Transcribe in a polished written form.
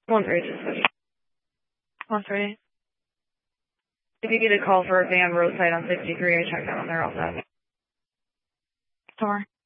1-3, just switch. 1-3. If you get a call for a van roadside on 63, I checked out on there all set. Store.